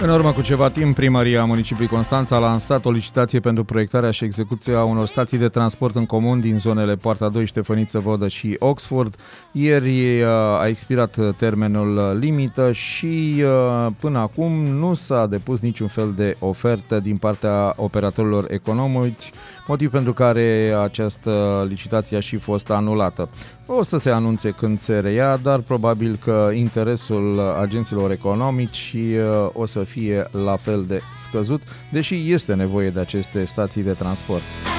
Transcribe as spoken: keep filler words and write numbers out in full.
În urmă cu ceva timp, Primăria Municipiului Constanța a lansat o licitație pentru proiectarea și execuția unor stații de transport în comun din zonele Poarta doi, Ștefăniță Vodă și Oxford. Ieri a expirat termenul limită și până acum nu s-a depus niciun fel de ofertă din partea operatorilor economici, motiv pentru care această licitație a și fost anulată. O să se anunțe când se reia, dar probabil că interesul agenților economici o să fie la fel de scăzut, deși este nevoie de aceste stații de transport.